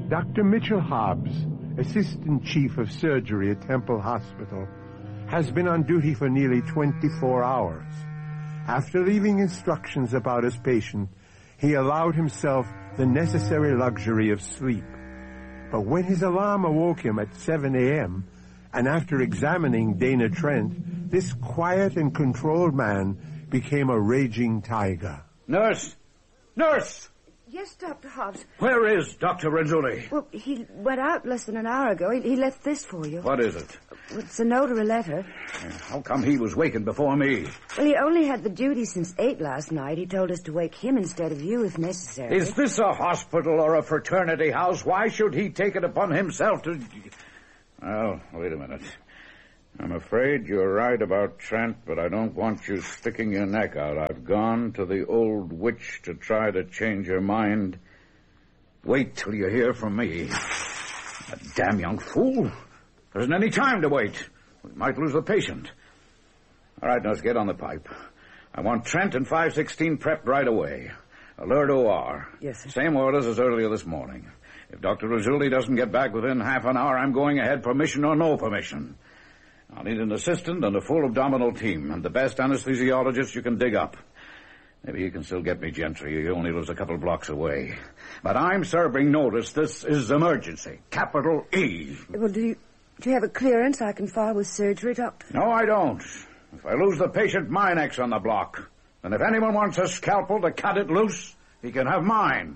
Dr. Mitchell Hobbs, Assistant Chief of Surgery at Temple Hospital, has been on duty for nearly 24 hours. After leaving instructions about his patient, he allowed himself the necessary luxury of sleep. But when his alarm awoke him at 7 a.m., and after examining Dana Trent, this quiet and controlled man became a raging tiger. Nurse! Nurse! Yes, Dr. Hobbs. Where is Dr. Renzulli? Well, he went out less than an hour ago. He left this for you. What is it? It's a note or a letter. How come he was wakened before me? Well, he only had the duty since 8 last night. He told us to wake him instead of you if necessary. Is this a hospital or a fraternity house? Why should he take it upon himself to... Oh, wait a minute. I'm afraid you're right about Trent, but I don't want you sticking your neck out. I've gone to the old witch to try to change her mind. Wait till you hear from me. That damn young fool. There isn't any time to wait. We might lose the patient. All right, nurse, get on the pipe. I want Trent and 516 prepped right away. Alert OR. Yes, sir. Same orders as earlier this morning. If Dr. Renzulli doesn't get back within half an hour, I'm going ahead, permission or no permission. I'll need an assistant and a full abdominal team, and the best anesthesiologist you can dig up. Maybe you can still get me Gentry. He only lives a couple blocks away. But I'm serving notice. This is emergency. Capital E. Well, do you have a clearance I can file with surgery, Doctor? No, I don't. If I lose the patient, my neck's on the block. And if anyone wants a scalpel to cut it loose, he can have mine.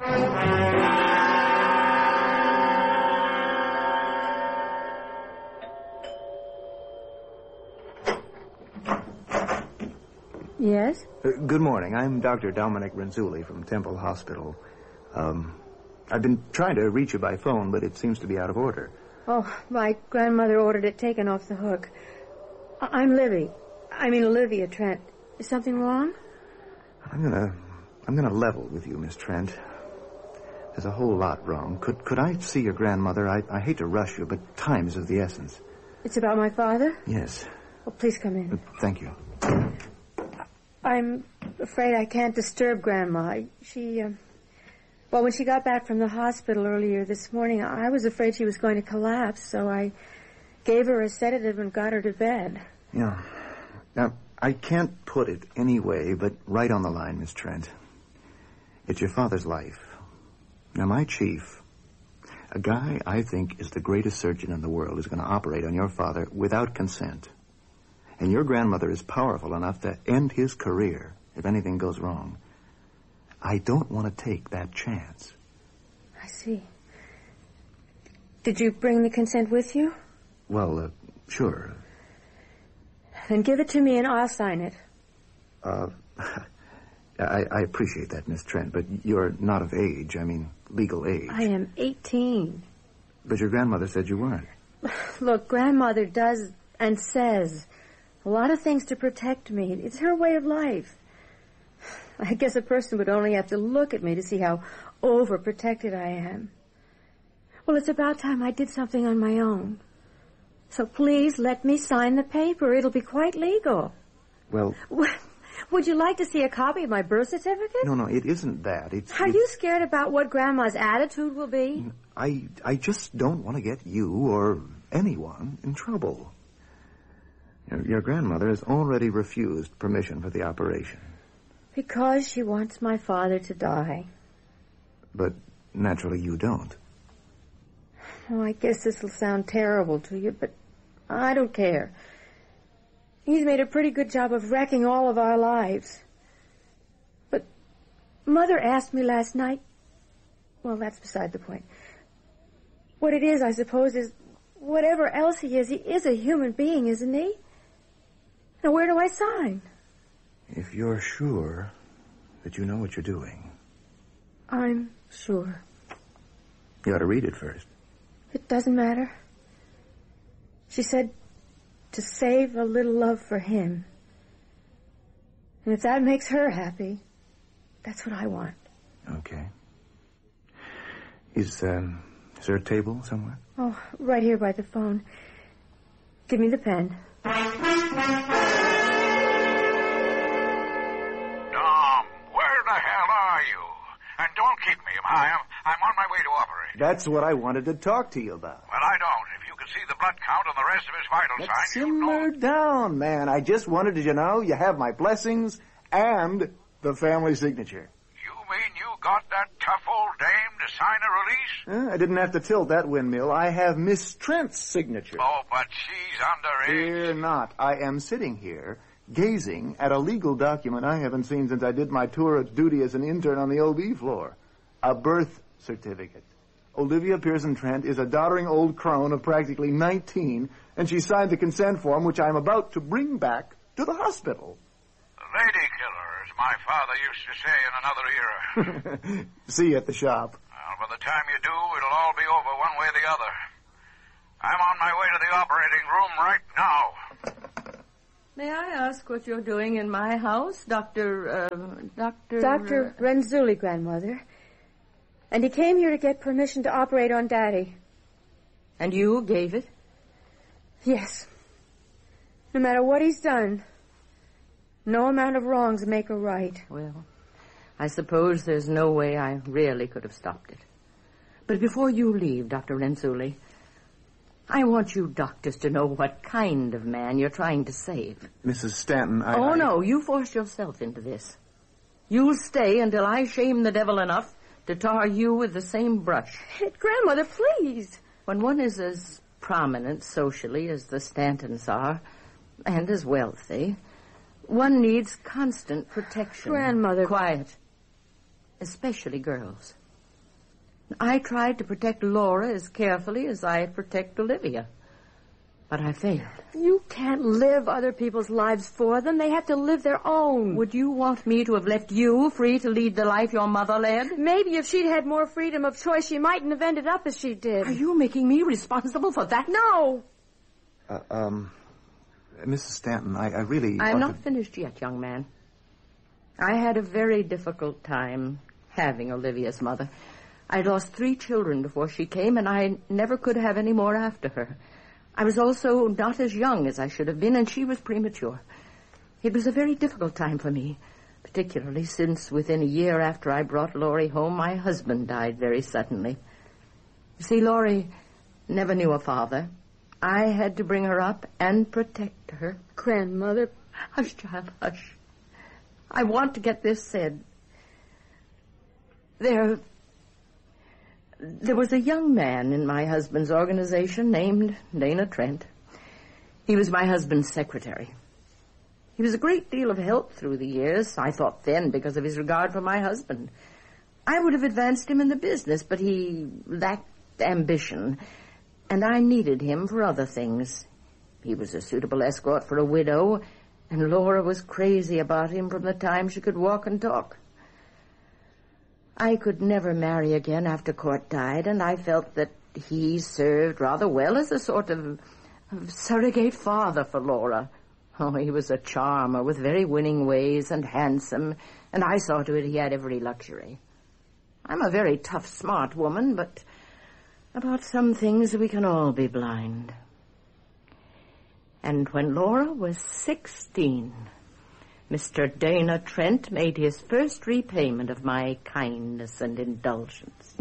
Yes? Good morning. I'm Dr. Dominic Renzulli from Temple Hospital. I've been trying to reach you by phone, but it seems to be out of order. Oh, my grandmother ordered it taken off the hook. I'm Olivia Trent. Is something wrong? I'm gonna level with you, Miss Trent. There's a whole lot wrong. Could I see your grandmother? I hate to rush you, but time is of the essence. It's about my father? Yes. Oh, please come in. Thank you. I'm afraid I can't disturb Grandma. When she got back from the hospital earlier this morning, I was afraid she was going to collapse, so I gave her a sedative and got her to bed. Yeah. Now, I can't put it any way but right on the line, Miss Trent. It's your father's life. Now, my chief, a guy I think is the greatest surgeon in the world, is going to operate on your father without consent. And your grandmother is powerful enough to end his career if anything goes wrong. I don't want to take that chance. I see. Did you bring the consent with you? Well, sure. Then give it to me and I'll sign it. I appreciate that, Miss Trent, but you're not of age. I mean, legal age. I am 18. But your grandmother said you weren't. Look, Grandmother does and says a lot of things to protect me. It's her way of life. I guess a person would only have to look at me to see how overprotected I am. Well, it's about time I did something on my own. So please let me sign the paper. It'll be quite legal. Well... Would you like to see a copy of my birth certificate? No, it isn't that. Are you scared about what Grandma's attitude will be? I just don't want to get you or anyone in trouble. Your grandmother has already refused permission for the operation. Because she wants my father to die. But naturally you don't. Oh, I guess this will sound terrible to you, but I don't care. He's made a pretty good job of wrecking all of our lives. But Mother asked me last night... Well, that's beside the point. What it is, I suppose, is whatever else he is a human being, isn't he? Now, where do I sign? If you're sure that you know what you're doing. I'm sure. You ought to read it first. It doesn't matter. She said to save a little love for him. And if that makes her happy, that's what I want. Okay. Is there a table somewhere? Oh, right here by the phone. Give me the pen. Dom, where the hell are you? And don't keep me. I'm I'm on my way to operate. That's what I wanted to talk to you about. Well, I don't. If you could see the blood count and the rest of his vital signs, you'd know. Simmer down, man. I just wanted to, you have my blessings and the family signature. You mean you got that tough old dame to sign a release? I didn't have to tilt that windmill. I have Miss Trent's signature. Oh, but she's underage. Fear not. I am sitting here gazing at a legal document I haven't seen since I did my tour of duty as an intern on the OB floor. A birth certificate. Olivia Pearson Trent is a doddering old crone of practically 19, and she signed the consent form, which I'm about to bring back to the hospital. Lady killer, as my father used to say in another era. See you at the shop. Well, by the time you do, it'll all be over one way or the other. I'm on my way to the operating room right now. May I ask what you're doing in my house, Dr. Renzulli, Grandmother. And he came here to get permission to operate on Daddy. And you gave it? Yes. No matter what he's done, no amount of wrongs make a right. Well, I suppose there's no way I really could have stopped it. But before you leave, Dr. Renzulli, I want you doctors to know what kind of man you're trying to save. Mrs. Stanton, No, you forced yourself into this. You'll stay until I shame the devil enough to tar you with the same brush. Grandmother, please. When one is as prominent socially as the Stantons are, and as wealthy, one needs constant protection. Grandmother. Quiet. Especially girls. I tried to protect Laura as carefully as I protect Olivia. But I failed. You can't live other people's lives for them. They have to live their own. Would you want me to have left you free to lead the life your mother led? Maybe if she'd had more freedom of choice, she mightn't have ended up as she did. Are you making me responsible for that? No. Mrs. Stanton, I really... I'm not finished yet, young man. I had a very difficult time having Olivia's mother. I'd lost 3 children before she came, and I never could have any more after her. I was also not as young as I should have been, and she was premature. It was a very difficult time for me, particularly since within a year after I brought Laurie home, my husband died very suddenly. You see, Laurie never knew a father. I had to bring her up and protect her. Grandmother. Hush, child, hush. I want to get this said. There was a young man in my husband's organization named Dana Trent. He was my husband's secretary. He was a great deal of help through the years, I thought then, because of his regard for my husband. I would have advanced him in the business, but he lacked ambition, and I needed him for other things. He was a suitable escort for a widow, and Laura was crazy about him from the time she could walk and talk. I could never marry again after Court died, and I felt that he served rather well as a sort of surrogate father for Laura. Oh, he was a charmer with very winning ways and handsome, and I saw to it he had every luxury. I'm a very tough, smart woman, but about some things we can all be blind. And when Laura was 16... Mr. Dana Trent made his first repayment of my kindness and indulgence.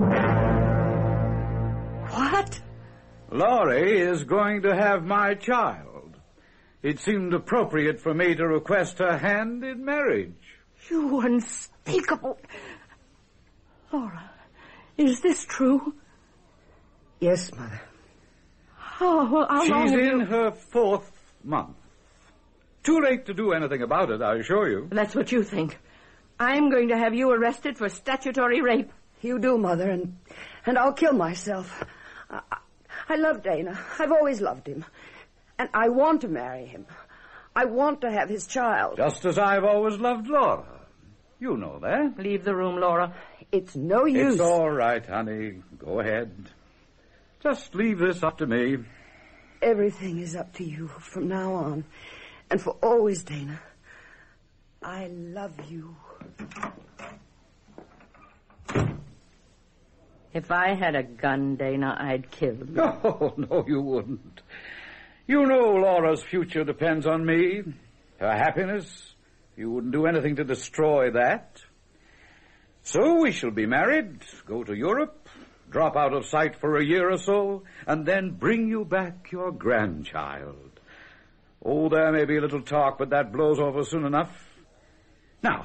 What? Laurie is going to have my child. It seemed appropriate for me to request her hand in marriage. You unspeakable... Laura, is this true? Yes, Mother. Oh, how long She's have in you... her 4th month. Too late to do anything about it, I assure you. That's what you think. I'm going to have you arrested for statutory rape. You do, Mother, and I'll kill myself. I love Dana. I've always loved him. And I want to marry him. I want to have his child. Just as I've always loved Laura. You know that. Leave the room, Laura. It's no use. It's all right, honey. Go ahead. Just leave this up to me. Everything is up to you from now on. And for always, Dana. I love you. If I had a gun, Dana, I'd kill you. No, you wouldn't. You know Laura's future depends on me. Her happiness. You wouldn't do anything to destroy that. So we shall be married, go to Europe, drop out of sight for a year or so, and then bring you back your grandchild. Oh, there may be a little talk, but that blows over soon enough. Now,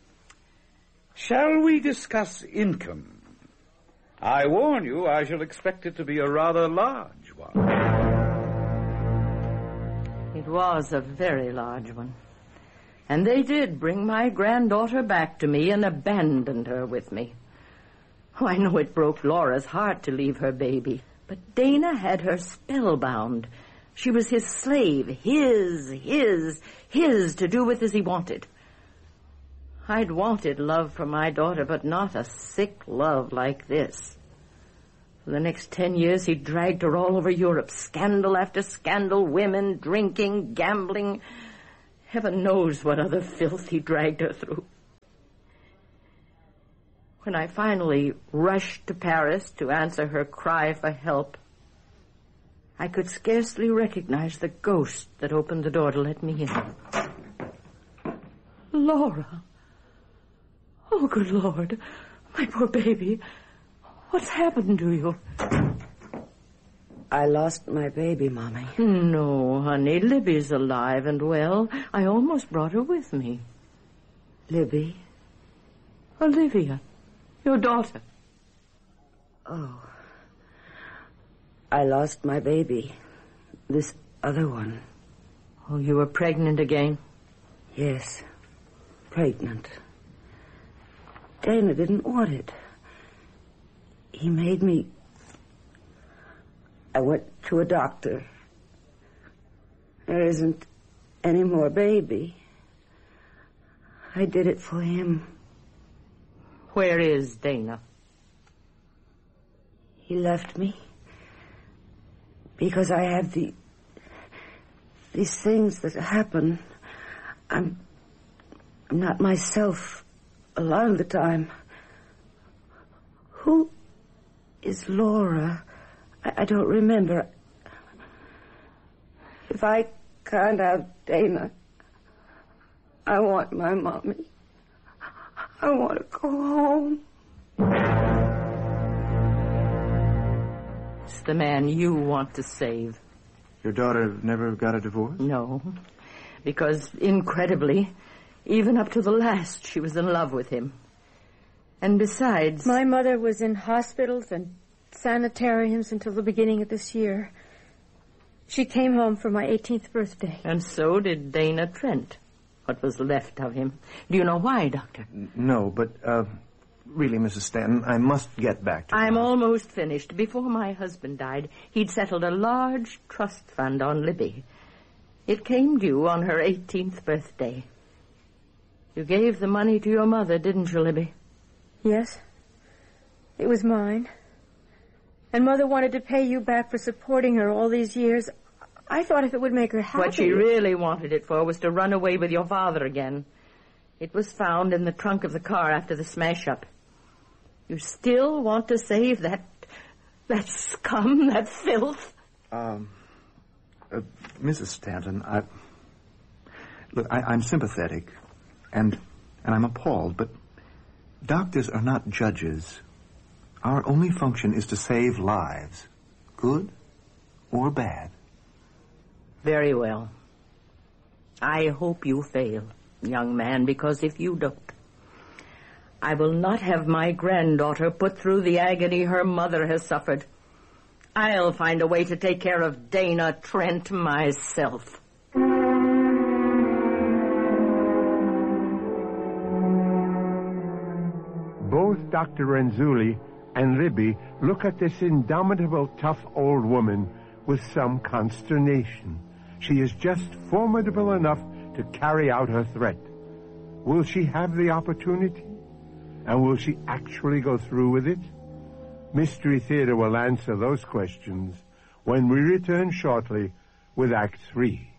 shall we discuss income? I warn you, I shall expect it to be a rather large one. It was a very large one. And they did bring my granddaughter back to me and abandoned her with me. Oh, I know it broke Laura's heart to leave her baby, but Dana had her spellbound. She was his slave, his, to do with as he wanted. I'd wanted love for my daughter, but not a sick love like this. For the next 10 years, he dragged her all over Europe, scandal after scandal, women, drinking, gambling. Heaven knows what other filth he dragged her through. When I finally rushed to Paris to answer her cry for help, I could scarcely recognize the ghost that opened the door to let me in. Laura. Oh, good Lord. My poor baby. What's happened to you? I lost my baby, Mommy. No, honey. Libby's alive and well. I almost brought her with me. Libby? Olivia, your daughter. Oh. I lost my baby. This other one. Oh, you were pregnant again? Yes. Pregnant. Dana didn't want it. He made me... I went to a doctor. There isn't any more baby. I did it for him. Where is Dana? He left me. Because I have these things that happen. I'm not myself a lot of the time. Who is Laura? I don't remember. If I can't have Dana, I want my mommy. I want to go home. It's the man you want to save. Your daughter never got a divorce? No, because incredibly, even up to the last, she was in love with him. And besides... My mother was in hospitals and sanitariums until the beginning of this year. She came home for my 18th birthday. And so did Dana Trent, what was left of him. Do you know why, Doctor? No, but, really, Mrs. Stanton, I must get back to I'm almost finished. Before my husband died, he'd settled a large trust fund on Libby. It came due on her 18th birthday. You gave the money to your mother, didn't you, Libby? Yes. It was mine. And Mother wanted to pay you back for supporting her all these years. I thought if it would make her happy... What she really wanted it for was to run away with your father again. It was found in the trunk of the car after the smash-up. You still want to save that scum, that filth? Mrs. Stanton, I'm sympathetic, and I'm appalled, but doctors are not judges. Our only function is to save lives, good or bad. Very well. I hope you fail, young man, because if you don't, I will not have my granddaughter put through the agony her mother has suffered. I'll find a way to take care of Dana Trent myself. Both Dr. Renzulli and Libby look at this indomitable, tough old woman with some consternation. She is just formidable enough to carry out her threat. Will she have the opportunity? And will she actually go through with it? Mystery Theater will answer those questions when we return shortly with Act 3.